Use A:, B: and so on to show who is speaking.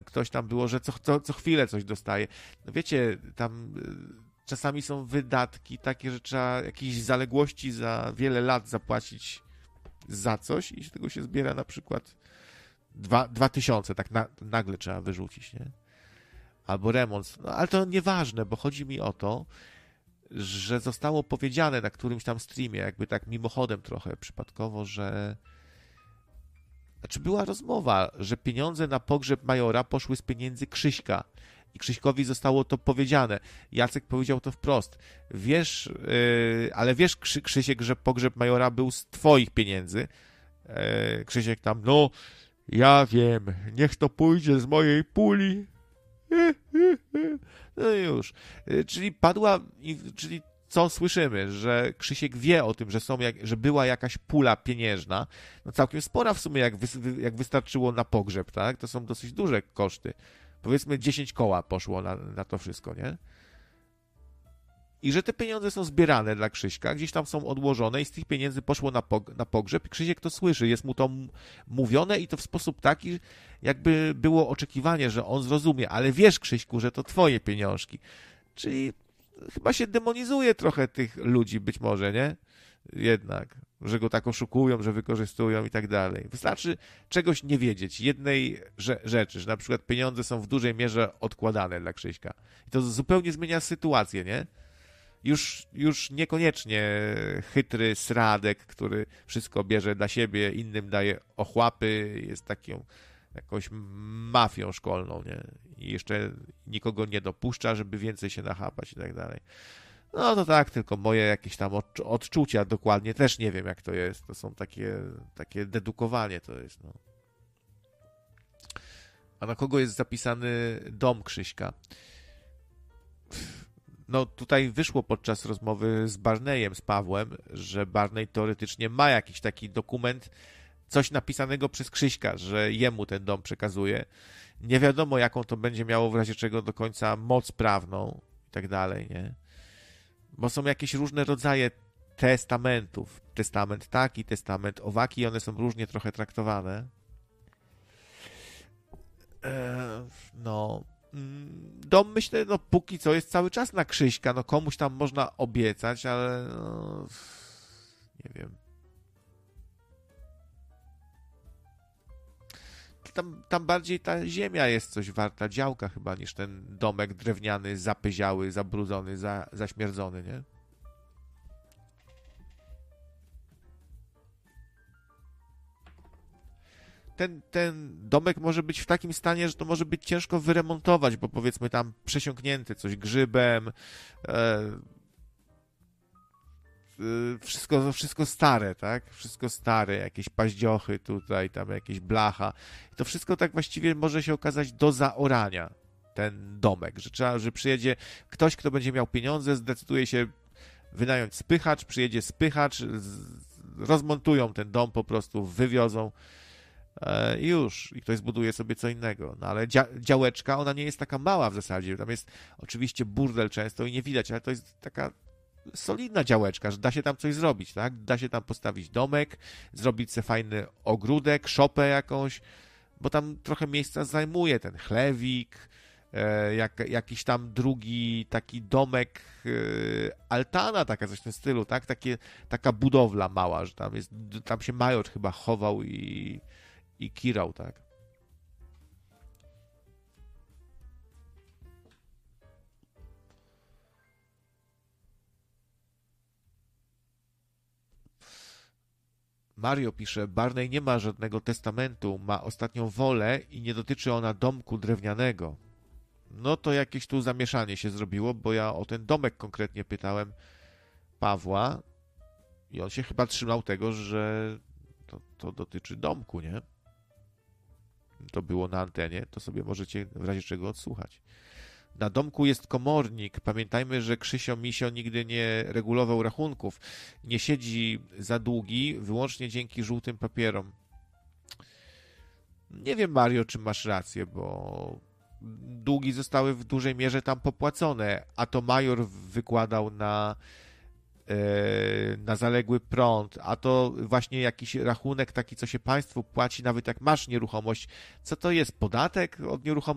A: ktoś tam było, że co chwilę coś dostaje. No wiecie, tam czasami są wydatki takie, że trzeba jakieś zaległości za wiele lat zapłacić za coś i z tego się zbiera na przykład 2000, tak nagle trzeba wyrzucić, nie? Albo remont. No, ale to nieważne, bo chodzi mi o to, że zostało powiedziane na którymś tam streamie, jakby tak mimochodem trochę przypadkowo, że znaczy była rozmowa, że pieniądze na pogrzeb Majora poszły z pieniędzy Krzyśka i Krzyśkowi zostało to powiedziane. Jacek powiedział to wprost. Wiesz, ale wiesz, Krzysiek, że pogrzeb Majora był z twoich pieniędzy. Krzysiek tam, no ja wiem, niech to pójdzie z mojej puli. No już. Czyli czyli co słyszymy, że Krzysiek wie o tym, że była jakaś pula pieniężna, no całkiem spora w sumie, jak wystarczyło na pogrzeb, tak? To są dosyć duże koszty. Powiedzmy 10 koła poszło na to wszystko, nie? I że te pieniądze są zbierane dla Krzyśka, gdzieś tam są odłożone i z tych pieniędzy poszło na pogrzeb i Krzysiek to słyszy, jest mu to mówione i to w sposób taki, jakby było oczekiwanie, że on zrozumie, ale wiesz, Krzyśku, że to twoje pieniążki. Czyli chyba się demonizuje trochę tych ludzi być może, nie? Jednak, że go tak oszukują, że wykorzystują i tak dalej. Wystarczy czegoś nie wiedzieć, jednej rzeczy, że na przykład pieniądze są w dużej mierze odkładane dla Krzyśka. I to zupełnie zmienia sytuację, nie? Już niekoniecznie chytry sradek, który wszystko bierze dla siebie, innym daje ochłapy, jest taką jakąś mafią szkolną, nie? I jeszcze nikogo nie dopuszcza, żeby więcej się nachapać i tak dalej. No to tak, tylko moje jakieś tam odczucia dokładnie, też nie wiem jak to jest. To są takie dedukowanie to jest, no. A na kogo jest zapisany dom Krzyśka? No tutaj wyszło podczas rozmowy z Barneyem, z Pawłem, że Barney teoretycznie ma jakiś taki dokument, coś napisanego przez Krzyśka, że jemu ten dom przekazuje. Nie wiadomo, jaką to będzie miało w razie czego do końca moc prawną i tak dalej, nie? Bo są jakieś różne rodzaje testamentów. Testament taki, testament owaki, i one są różnie trochę traktowane. No... Dom, myślę, no póki co jest cały czas na Krzyśka, no komuś tam można obiecać, ale no, nie wiem. Tam bardziej ta ziemia jest coś warta, działka chyba, niż ten domek drewniany, zapyziały, zabrudzony, zaśmierdzony, nie? Ten domek może być w takim stanie, że to może być ciężko wyremontować, bo powiedzmy tam przesiąknięty coś grzybem, wszystko stare, tak? Wszystko stare, jakieś paździochy tutaj, tam jakieś blacha. To wszystko tak właściwie może się okazać do zaorania, ten domek, że przyjedzie ktoś, kto będzie miał pieniądze, zdecyduje się wynająć spychacz, przyjedzie spychacz, rozmontują ten dom po prostu, wywiozą i już. I ktoś zbuduje sobie co innego. No ale działeczka, ona nie jest taka mała w zasadzie. Tam jest oczywiście burdel często i nie widać, ale to jest taka solidna działeczka, że da się tam coś zrobić, tak? Da się tam postawić domek, zrobić sobie fajny ogródek, szopę jakąś, bo tam trochę miejsca zajmuje ten chlewik, jakiś tam drugi taki domek, altana taka, coś w tym stylu, tak? Taka budowla mała, że tam się major chyba chował i kirał, tak? Mario pisze, Barney nie ma żadnego testamentu, ma ostatnią wolę i nie dotyczy ona domku drewnianego. No to jakieś tu zamieszanie się zrobiło, bo ja o ten domek konkretnie pytałem Pawła i on się chyba trzymał tego, że to dotyczy domku, nie? To było na antenie, to sobie możecie w razie czego odsłuchać. Na domku jest komornik. Pamiętajmy, że Krzysio Misio nigdy nie regulował rachunków. Nie siedzi za długi, wyłącznie dzięki żółtym papierom. Nie wiem, Mario, czy masz rację, bo długi zostały w dużej mierze tam popłacone, a to major wykładał na zaległy prąd, a to właśnie jakiś rachunek taki, co się państwu płaci, nawet jak masz nieruchomość. Co to jest? Podatek od nieruchomości?